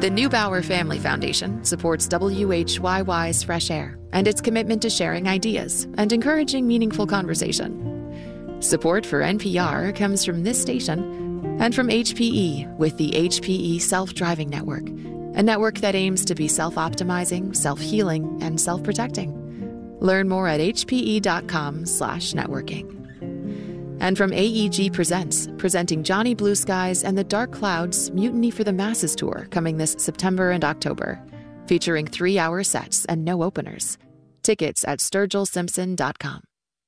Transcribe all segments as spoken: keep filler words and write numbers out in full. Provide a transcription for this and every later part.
The Neubauer Family Foundation supports W H Y Y's Fresh Air and its commitment to sharing ideas and encouraging meaningful conversation. Support for N P R comes from this station and from H P E with the H P E Self-Driving Network, a network that aims to be self-optimizing, self-healing, and self-protecting. Learn more at hpe.com slash networking. And from A E G Presents, presenting Johnny Blue Skies and the Dark Clouds Mutiny for the Masses Tour coming this September and October, featuring three-hour sets and no openers. Tickets at sturgill simpson dot com.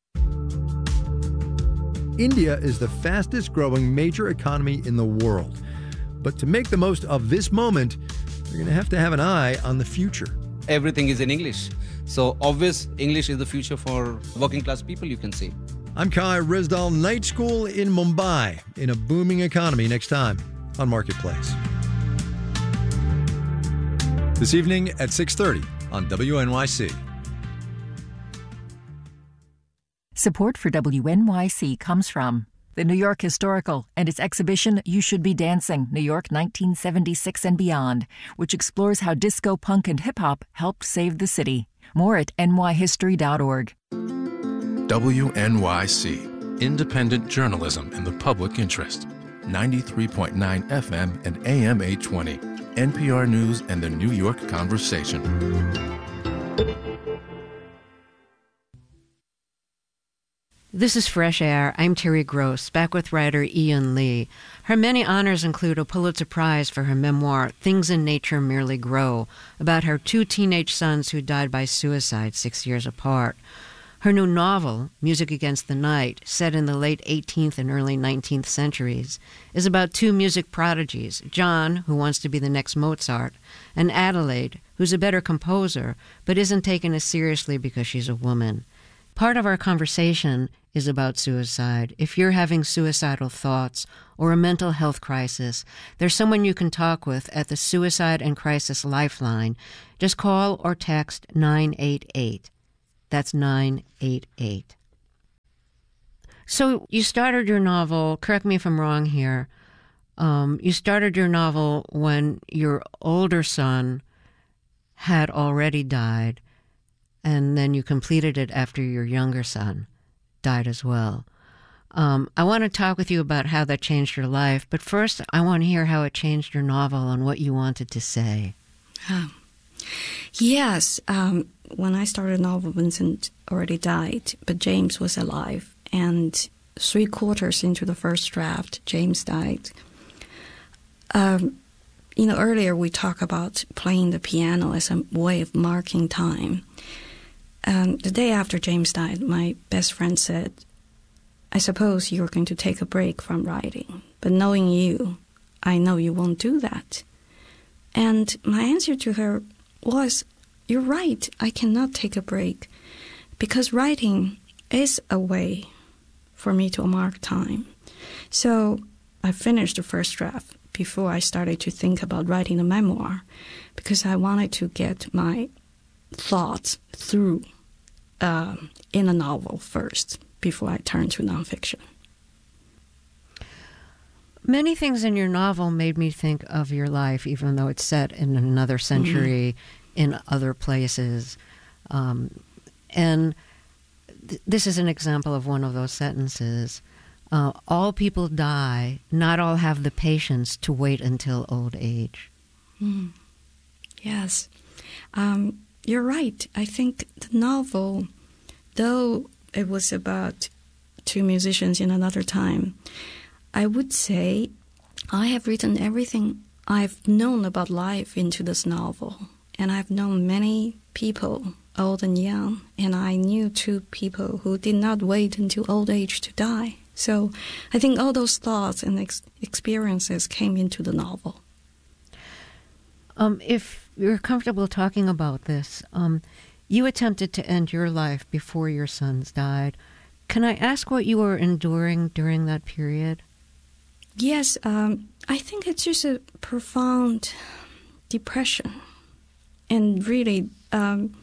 India is the fastest growing major economy in the world. But to make the most of this moment, you're going to have to have an eye on the future. Everything is in English. So obvious English is the future for working class people, you can say. I'm Kai Rizdal, Night School in Mumbai, in a booming economy, next time on Marketplace. This evening at six thirty on W N Y C. Support for W N Y C comes from the New York Historical and its exhibition You Should Be Dancing, New York nineteen seventy-six and Beyond, which explores how disco, punk, and hip-hop helped save the city. More at n y history dot org. W N Y C, independent journalism in the public interest. ninety-three point nine F M and A M eight twenty. N P R News and the New York Conversation. This is Fresh Air. I'm Terry Gross, back with writer Ian Lee. Her many honors include a Pulitzer Prize for her memoir, Things in Nature Merely Grow, about her two teenage sons who died by suicide six years apart. Her new novel, Music Against the Night, set in the late eighteenth and early nineteenth centuries, is about two music prodigies, John, who wants to be the next Mozart, and Adelaide, who's a better composer, but isn't taken as seriously because she's a woman. Part of our conversation is about suicide. If you're having suicidal thoughts or a mental health crisis, there's someone you can talk with at the Suicide and Crisis Lifeline. Just call or text nine eight eight. That's nine eight eight. So you started your novel, correct me if I'm wrong here, um, you started your novel when your older son had already died, and then you completed it after your younger son died as well. Um, I want to talk with you about how that changed your life, but first I want to hear how it changed your novel and what you wanted to say. Oh. Yes, um, when I started the novel, Vincent already died, but James was alive. And three quarters into the first draft, James died. Um, you know, earlier we talked about playing the piano as a way of marking time. Um, the day after James died, my best friend said, I suppose you're going to take a break from writing, but knowing you, I know you won't do that. And my answer to her was, you're right, I cannot take a break, because writing is a way for me to mark time. So I finished the first draft before I started to think about writing a memoir, because I wanted to get my thoughts through uh, in a novel first before I turned to nonfiction. Many things in your novel made me think of your life, even though it's set in another century, mm-hmm. in other places. Um, and th- this is an example of one of those sentences. Uh, all people die, not all have the patience to wait until old age. Mm. Yes. Um, you're right. I think the novel, though it was about two musicians in another time, I would say I have written everything I've known about life into this novel. And I've known many people, old and young, and I knew two people who did not wait until old age to die. So I think all those thoughts and ex- experiences came into the novel. Um, if you're comfortable talking about this, um, you attempted to end your life before your sons died. Can I ask what you were enduring during that period? Yes, um, I think it's just a profound depression. And really, um,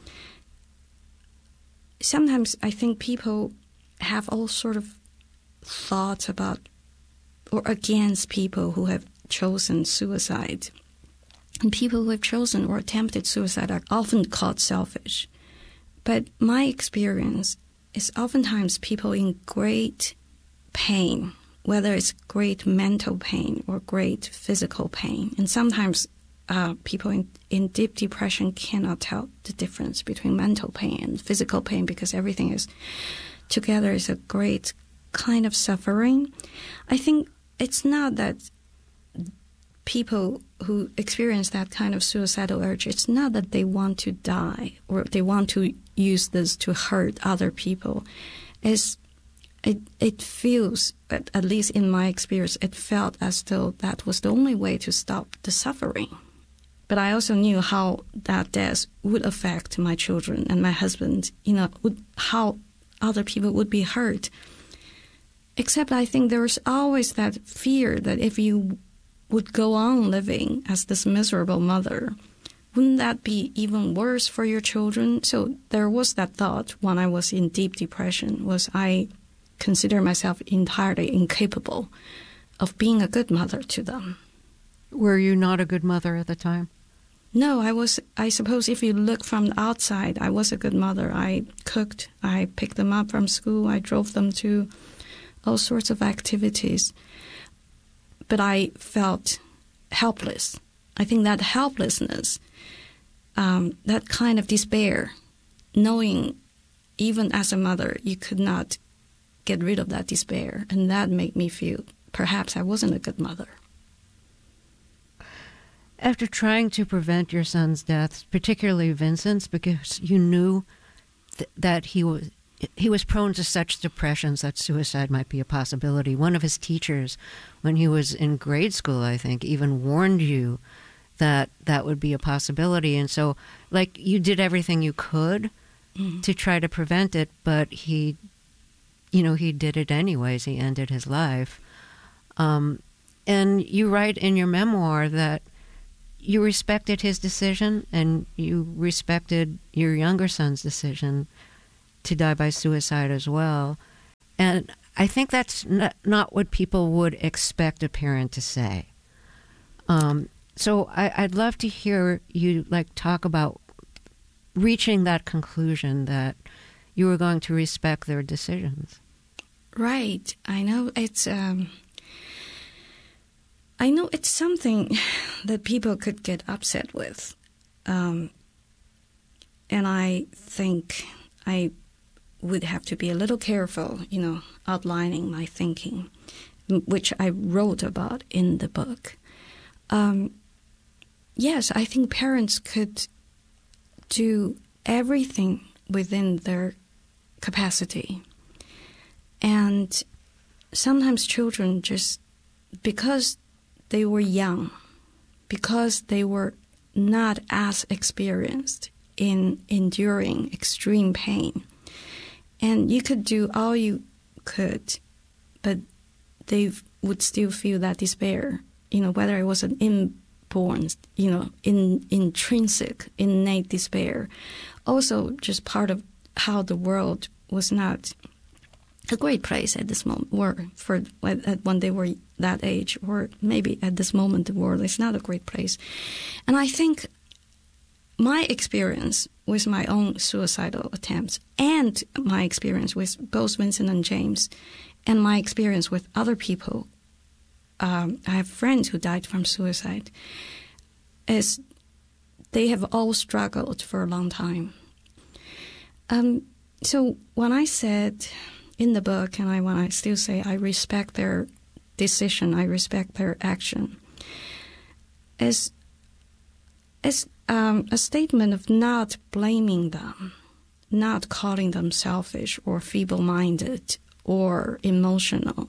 sometimes I think people have all sort of thoughts about or against people who have chosen suicide. And people who have chosen or attempted suicide are often called selfish. But my experience is oftentimes people in great pain, whether it's great mental pain or great physical pain. And sometimes uh, people in, in deep depression cannot tell the difference between mental pain and physical pain because everything is together is a great kind of suffering. I think it's not that people who experience that kind of suicidal urge, it's not that they want to die or they want to use this to hurt other people. It's, it, it feels, at, at least in my experience, it felt as though that was the only way to stop the suffering. But I also knew how that death would affect my children and my husband, you know, would, how other people would be hurt. Except I think there was always that fear that if you would go on living as this miserable mother, wouldn't that be even worse for your children? So there was that thought when I was in deep depression, was I consider myself entirely incapable of being a good mother to them. Were you not a good mother at the time? No, I was, I suppose if you look from the outside, I was a good mother. I cooked, I picked them up from school, I drove them to all sorts of activities. But I felt helpless. I think that helplessness, um, that kind of despair, knowing even as a mother you could not get rid of that despair, and that made me feel perhaps I wasn't a good mother. After trying to prevent your son's death, particularly Vincent's, because you knew th- that he was he was prone to such depressions that suicide might be a possibility. One of his teachers, when he was in grade school, I think, even warned you that that would be a possibility. And so, like, you did everything you could mm-hmm. to try to prevent it, but he, you know, he did it anyways. He ended his life. Um, and you write in your memoir that you respected his decision and you respected your younger son's decision to die by suicide as well. And I think that's not, not what people would expect a parent to say. Um, so I, I'd love to hear you like talk about reaching that conclusion that you were going to respect their decisions. Right. I know it's um, I know it's something that people could get upset with. Um, and I think I would have to be a little careful, you know, outlining my thinking, which I wrote about in the book. Um, yes, I think parents could do everything within their capacity. And sometimes children just, because they were young, because they were not as experienced in enduring extreme pain, and you could do all you could, but they would still feel that despair, you know, whether it was an inborn, you know, in, intrinsic, innate despair. Also, just part of how the world was not a great place at this moment, or for when they were that age, or maybe at this moment the world is not a great place. And I think my experience with my own suicidal attempts and my experience with both Vincent and James and my experience with other people, um, I have friends who died from suicide, is they have all struggled for a long time. Um, so when I said in the book, and I when I still say I respect their decision, I respect their action, is is um, a statement of not blaming them, not calling them selfish or feeble-minded or emotional,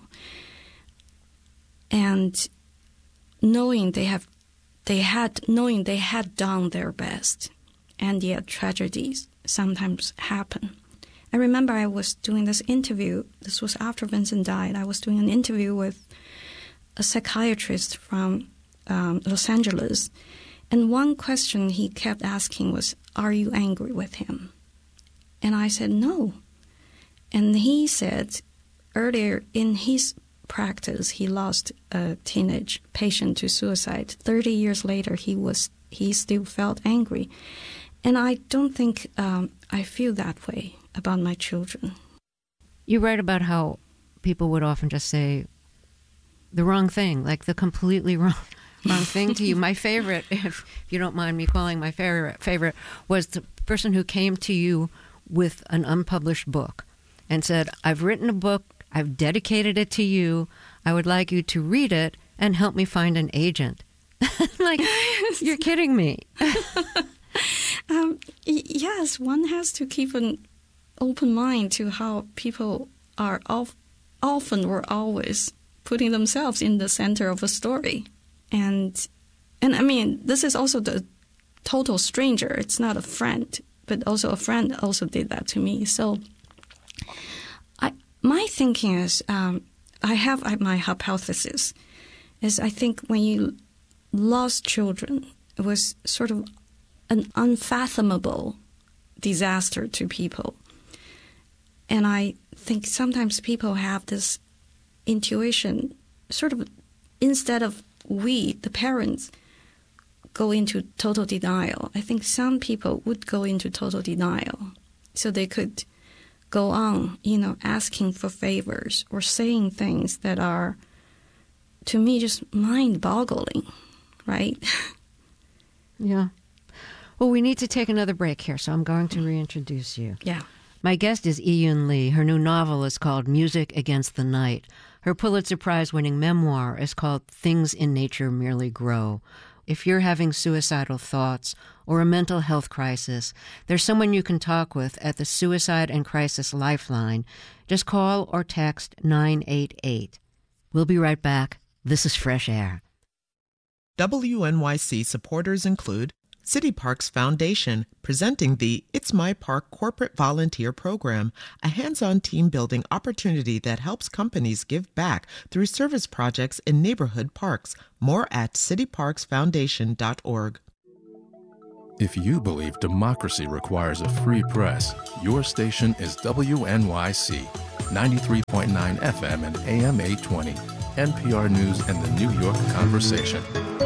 and knowing they have, they had, knowing they had done their best, and yet tragedies sometimes happen. I remember I was doing this interview. This was after Vincent died. I was doing an interview with a psychiatrist from um, Los Angeles. And one question he kept asking was, are you angry with him? And I said, no. And he said, earlier in his practice, he lost a teenage patient to suicide. Thirty years later, he was he still felt angry. And I don't think um, I feel that way about my children. You write about how people would often just say the wrong thing, like the completely wrong wrong thing to you. My favorite, if you don't mind me calling my favorite, favorite, was the person who came to you with an unpublished book and said, I've written a book, I've dedicated it to you, I would like you to read it and help me find an agent. Like, you're kidding me. um, y- yes, one has to keep an open mind to how people are of, often or always putting themselves in the center of a story. And, and I mean, this is also the total stranger. It's not a friend, but also a friend also did that to me. So I, my thinking is, um, I have my hypothesis, is I think when you lost children, it was sort of an unfathomable disaster to people. And I think sometimes people have this intuition, sort of, instead of we, the parents, go into total denial. I think some people would go into total denial so they could go on, you know, asking for favors or saying things that are, to me, just mind-boggling, right? Yeah. Well, we need to take another break here, so I'm going to reintroduce you. Yeah. My guest is Yi-Yun Lee. Her new novel is called Music Against the Night. Her Pulitzer Prize-winning memoir is called Things in Nature Merely Grow. If you're having suicidal thoughts or a mental health crisis, there's someone you can talk with at the Suicide and Crisis Lifeline. Just call or text nine eight eight. We'll be right back. This is Fresh Air. W N Y C supporters include City Parks Foundation, presenting the It's My Park Corporate Volunteer Program, a hands-on team-building opportunity that helps companies give back through service projects in neighborhood parks. More at city parks foundation dot org. If you believe democracy requires a free press, your station is W N Y C, ninety-three point nine F M and A M eight twenty, N P R News and the New York Conversation.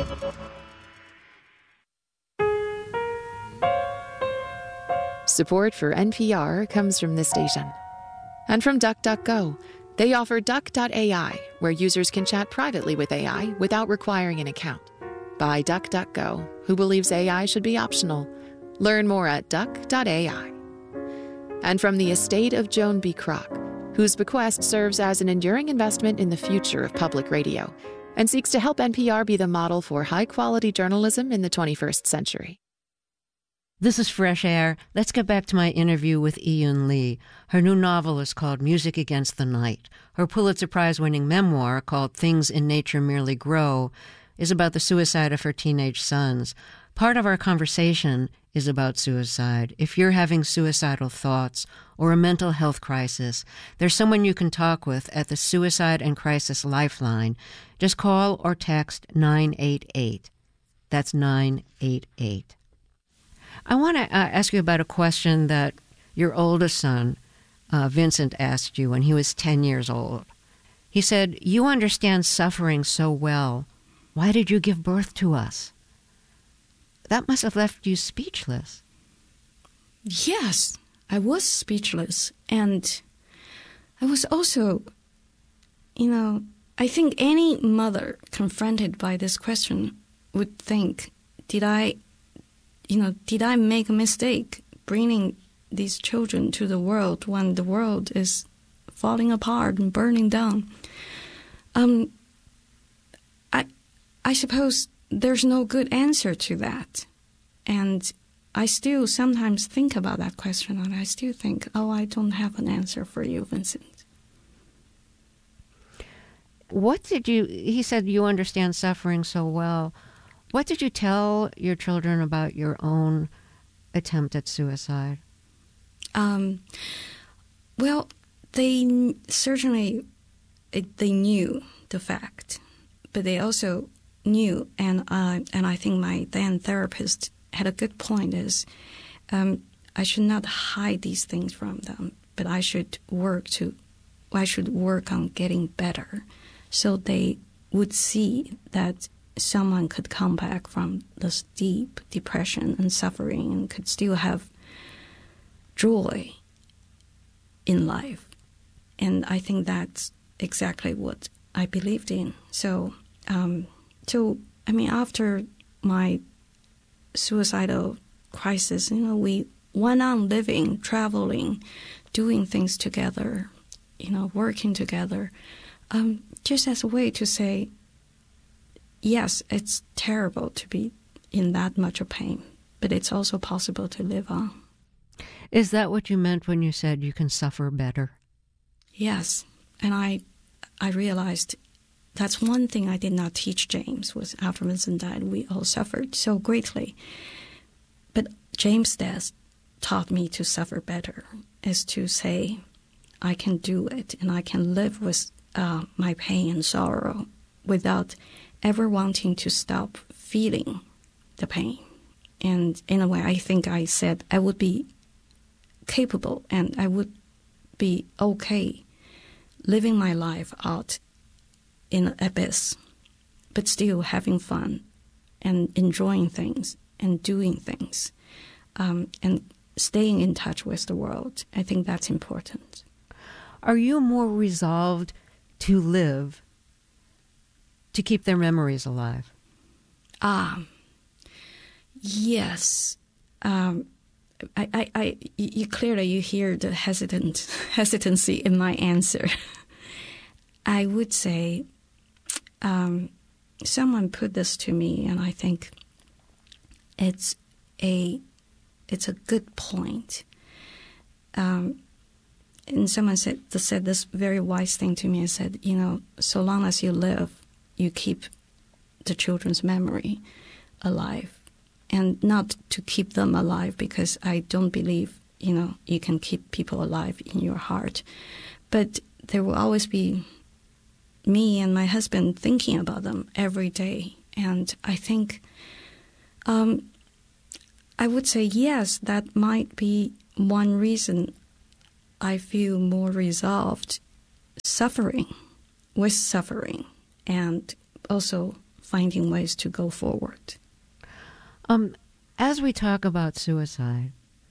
Support for N P R comes from this station. And from DuckDuckGo. They offer Duck dot A I, where users can chat privately with A I without requiring an account. By DuckDuckGo, who believes A I should be optional. Learn more at Duck dot A I. And from the estate of Joan B. Kroc, whose bequest serves as an enduring investment in the future of public radio and seeks to help N P R be the model for high-quality journalism in the twenty-first century. This is Fresh Air. Let's get back to my interview with Yi-Yun Lee. Her new novel is called Music Against the Night. Her Pulitzer Prize-winning memoir, called Things in Nature Merely Grow, is about the suicide of her teenage sons. Part of our conversation is about suicide. If you're having suicidal thoughts or a mental health crisis, there's someone you can talk with at the Suicide and Crisis Lifeline. Just call or text nine eight eight. That's nine eight eight. I want to uh, ask you about a question that your oldest son, uh, Vincent, asked you when he was ten years old. He said, "You understand suffering so well. Why did you give birth to us?" That must have left you speechless. Yes, I was speechless. And I was also, you know, I think any mother confronted by this question would think, did I... You know, did I make a mistake bringing these children to the world when the world is falling apart and burning down? Um, I, I suppose there's no good answer to that. And I still sometimes think about that question, and I still think, oh, I don't have an answer for you, Vincent. What did you, he said you understand suffering so well. What did you tell your children about your own attempt at suicide? Um, well, they certainly, they knew the fact, but they also knew, and uh, and I think my then therapist had a good point, is um, I should not hide these things from them, but I should work to, I should work on getting better. so they would see that someone could come back from this deep depression and suffering and could still have joy in life. And I think that's exactly what I believed in. So, um, so I mean, after my suicidal crisis, you know, we went on living, traveling, doing things together, you know, working together, um, just as a way to say, yes, it's terrible to be in that much of pain, but it's also possible to live on. Is that what you meant when you said you can suffer better? Yes, and I, I realized that's one thing I did not teach James. Was after Vincent died, we all suffered so greatly, but James' death taught me to suffer better, is to say, I can do it, and I can live with uh, my pain and sorrow without ever wanting to stop feeling the pain. And in a way, I think I said I would be capable and I would be okay living my life out in an abyss, but still having fun and enjoying things and doing things, um, and staying in touch with the world. I think that's important. Are you more resolved to live to keep their memories alive? Ah, yes. Um, I, I, I, you clearly you hear the hesitant hesitancy in my answer. I would say, um, someone put this to me, and I think it's a it's a good point. Um, and someone said said this very wise thing to me. I said, you know, so long as you live, you keep the children's memory alive, and not to keep them alive, because I don't believe, you know, you can keep people alive in your heart. But there will always be me and my husband thinking about them every day. And I think um, I would say, yes, that might be one reason I feel more resolved suffering with suffering, and also finding ways to go forward. Um, as we talk about suicide,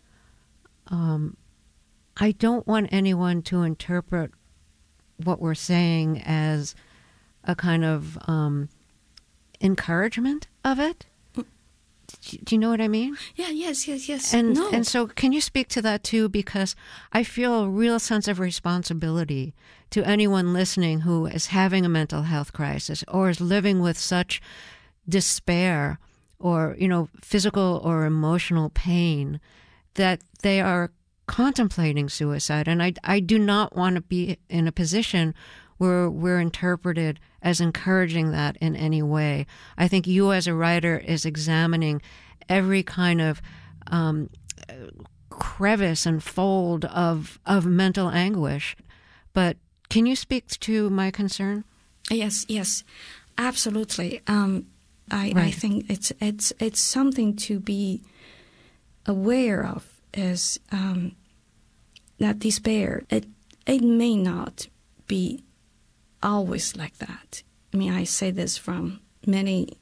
um, I don't want anyone to interpret what we're saying as a kind of um, encouragement of it. Do you know what I mean? Yeah, yes, yes, yes. And no. and so can you speak to that too? Because I feel a real sense of responsibility to anyone listening who is having a mental health crisis or is living with such despair or, you know, physical or emotional pain that they are contemplating suicide. And I, I do not want to be in a position where we're interpreted as encouraging that in any way. I think you as a writer is examining every kind of um, crevice and fold of of mental anguish. But can you speak to my concern? Yes, yes, absolutely. Um, I, right. I think it's it's it's something to be aware of. Is um, that despair? It it may not be always like that. I mean, I say this from many.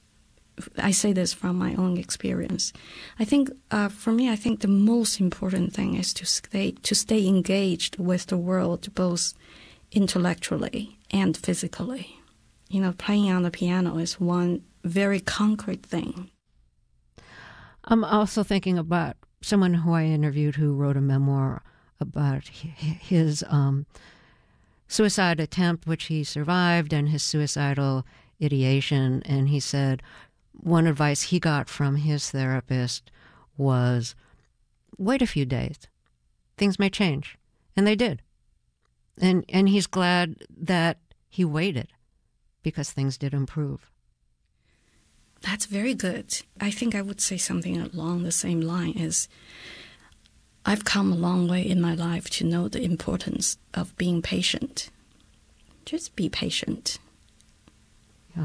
I say this from my own experience. I think uh, for me, I think the most important thing is to stay to stay engaged with the world, both intellectually and physically. You know, playing on the piano is one very concrete thing. I'm also thinking about someone who I interviewed who wrote a memoir about his um, suicide attempt, which he survived, and his suicidal ideation. And he said one advice he got from his therapist was, wait a few days. Things may change. And they did. And and he's glad that he waited because things did improve. That's very good. I think I would say something along the same line is I've come a long way in my life to know the importance of being patient. Just be patient. Yeah.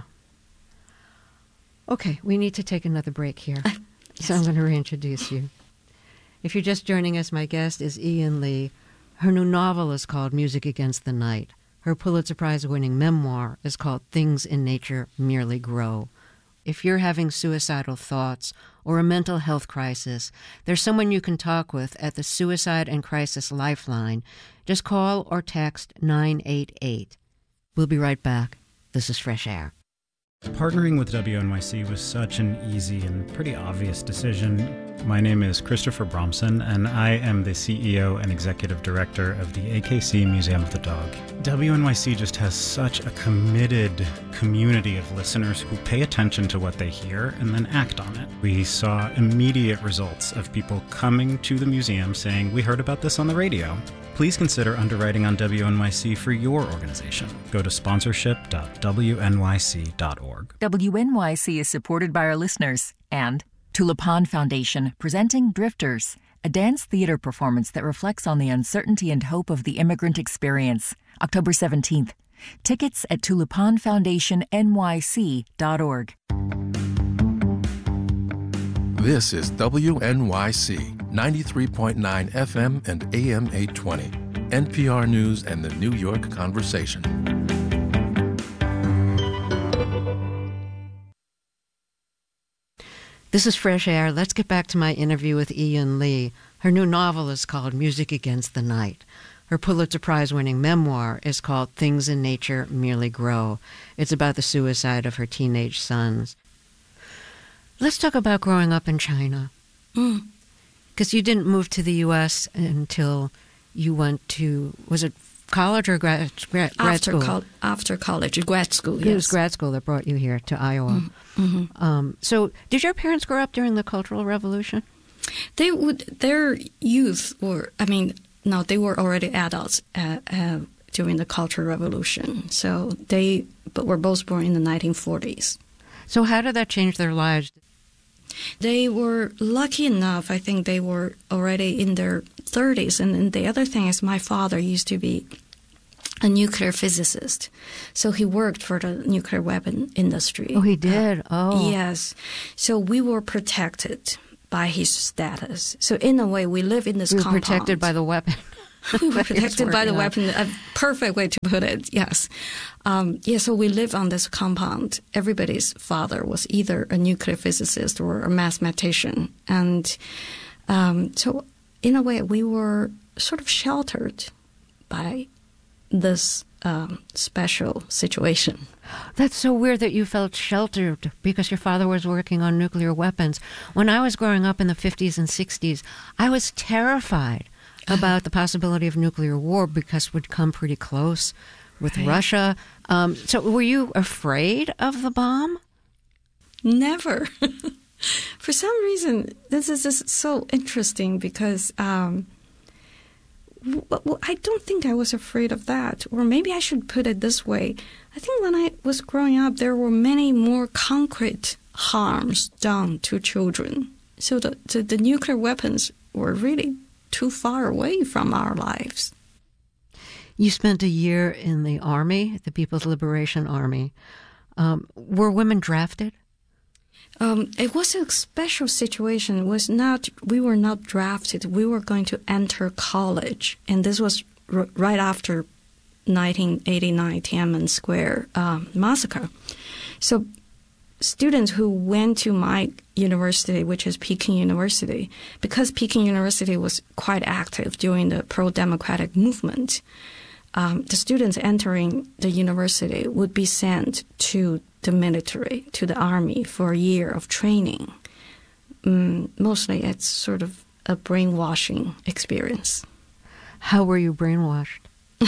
Okay, we need to take another break here. Uh, yes. So I'm going to reintroduce you. If you're just joining us, my guest is Ian Lee. Her new novel is called Music Against the Night. Her Pulitzer Prize-winning memoir is called Things in Nature Merely Grow. If you're having suicidal thoughts or a mental health crisis, there's someone you can talk with at the Suicide and Crisis Lifeline. Just call or text nine eight eight. We'll be right back. This is Fresh Air. Partnering with W N Y C was such an easy and pretty obvious decision. My name is Christopher Bromson, and I am the C E O and Executive Director of the A K C Museum of the Dog. W N Y C just has such a committed community of listeners who pay attention to what they hear and then act on it. We saw immediate results of people coming to the museum saying, "We heard about this on the radio." Please consider underwriting on W N Y C for your organization. Go to sponsorship dot w n y c dot org. W N Y C is supported by our listeners and Tulipan Foundation, presenting Drifters, a dance theater performance that reflects on the uncertainty and hope of the immigrant experience. October seventeenth. Tickets at tulipan foundation n y c dot org. This is W N Y C, ninety-three point nine F M and A M eight twenty, N P R News and the New York Conversation. This is Fresh Air. Let's get back to my interview with Ian Lee. Her new novel is called Music Against the Night. Her Pulitzer Prize-winning memoir is called Things in Nature Merely Grow. It's about the suicide of her teenage sons. Let's talk about growing up in China. Because mm. you didn't move to the U S until you went to, was it college or grad, grad, grad after school? Co- after college, grad school, yes. It was grad school that brought you here to Iowa. Mm-hmm. Um, so did your parents grow up during the Cultural Revolution? They would, their youth were, I mean, no, they were already adults uh, uh, during the Cultural Revolution. So they but were both born in the nineteen forties. So how did that change their lives? They were lucky enough, I think they were already in their thirties. And, and the other thing is my father used to be a nuclear physicist. So he worked for the nuclear weapon industry. Oh, he did? Uh, oh. Yes. So we were protected by his status. So in a way, we live in this we were compound. protected by the weapon. We were protected by the on. weapon. A perfect way to put it, yes. Um, yeah, so we live on this compound. Everybody's father was either a nuclear physicist or a mathematician. And um, so in a way, we were sort of sheltered by this um, special situation. That's so weird that you felt sheltered because your father was working on nuclear weapons. When I was growing up in the fifties and sixties, I was terrified about the possibility of nuclear war because we'd come pretty close with right. Russia. Um, so were you afraid of the bomb? Never. For some reason, this is just so interesting because um, well, I don't think I was afraid of that. Or maybe I should put it this way. I think when I was growing up, there were many more concrete harms done to children. So the, the, the nuclear weapons were really too far away from our lives. You spent a year in the Army, the People's Liberation Army. Um, were women drafted? Um, it was a special situation. It was not. We were not drafted. We were going to enter college, and this was r- right after nineteen eighty-nine Tiananmen Square um, massacre. So students who went to my university, which is Peking University, because Peking University was quite active during the pro-democratic movement, um, the students entering the university would be sent to the military, to the army for a year of training. Um, mostly it's sort of a brainwashing experience. How were you brainwashed?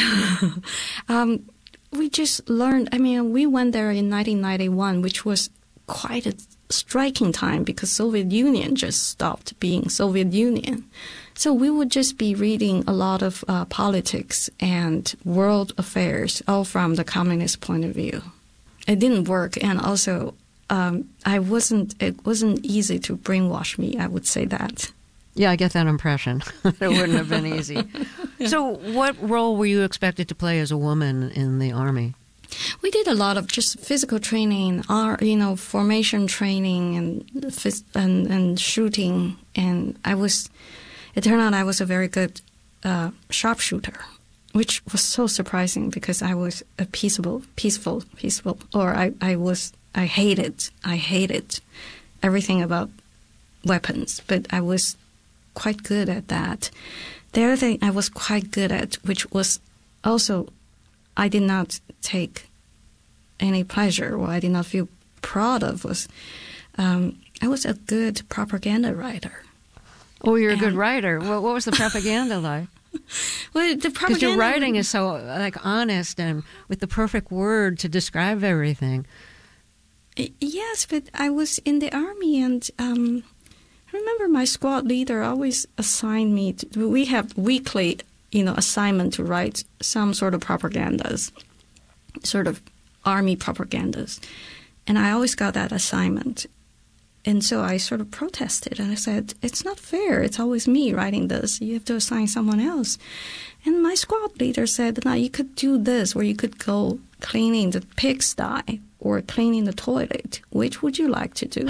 um, we just learned, I mean, we went there in nineteen ninety-one, which was quite a striking time because Soviet Union just stopped being Soviet Union. So we would just be reading a lot of uh, politics and world affairs, all from the communist point of view. It didn't work, and also um, I wasn't. It wasn't easy to brainwash me. I would say that. Yeah, I get that impression. It wouldn't have been easy. Yeah. So, what role were you expected to play as a woman in the Army? We did a lot of just physical training, our, you know, formation training and, and and shooting. And I was, it turned out I was a very good uh, sharpshooter, which was so surprising because I was a peaceable, peaceful, peaceful, or I, I was, I hated, I hated everything about weapons, but I was quite good at that. The other thing I was quite good at, which was also, I did not take any pleasure or I did not feel proud of, was um, I was a good propaganda writer. Oh, you're and, a good writer. Well, what was the propaganda like? Well, the propaganda... Because your writing is so like honest and with the perfect word to describe everything. Yes, but I was in the army, and um, I remember my squad leader always assigned me to, we have weekly, you know, assignment to write some sort of propagandas, sort of army propagandas, and I always got that assignment. And so I sort of protested, and I said, it's not fair. It's always me writing this. You have to assign someone else. And my squad leader said, no, you could do this, or you could go cleaning the pigsty or cleaning the toilet. Which would you like to do?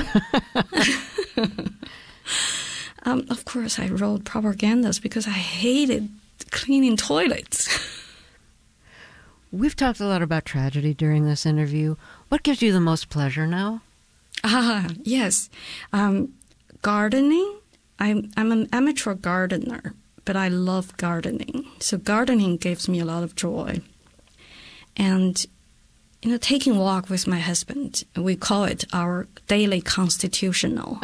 um, of course, I wrote propagandas because I hated cleaning toilets. We've talked a lot about tragedy during this interview. What gives you the most pleasure now? Ah, yes. Um, gardening. I'm, I'm an amateur gardener, but I love gardening. So gardening gives me a lot of joy. And, you know, taking a walk with my husband, we call it our daily constitutional.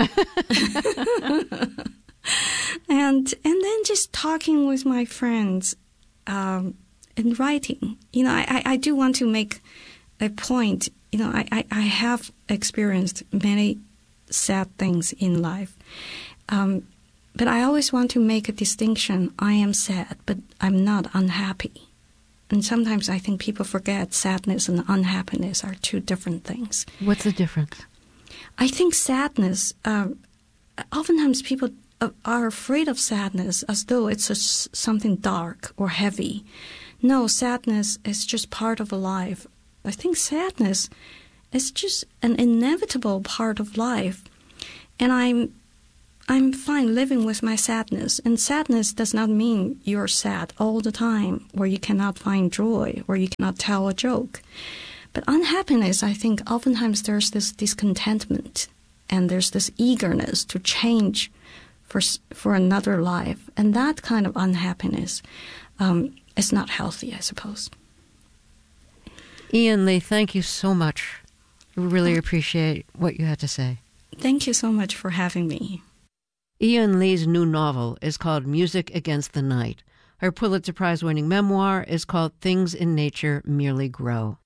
and and then just talking with my friends um, and writing. You know, I, I do want to make a point. You know, I, I, I have experienced many sad things in life. Um, but I always want to make a distinction. I am sad, but I'm not unhappy. And sometimes I think people forget sadness and unhappiness are two different things. What's the difference? I think sadness, um, oftentimes people are afraid of sadness as though it's a, something dark or heavy. No, sadness is just part of a life. I think sadness is just an inevitable part of life. And I'm I'm fine living with my sadness. And sadness does not mean you're sad all the time, or you cannot find joy, or you cannot tell a joke. But unhappiness, I think oftentimes there's this discontentment, and there's this eagerness to change for for another life. And that kind of unhappiness um, is not healthy, I suppose. Ian Lee, thank you so much. We really appreciate what you had to say. Thank you so much for having me. Ian Lee's new novel is called Music Against the Night. Her Pulitzer Prize-winning memoir is called Things in Nature Merely Grow.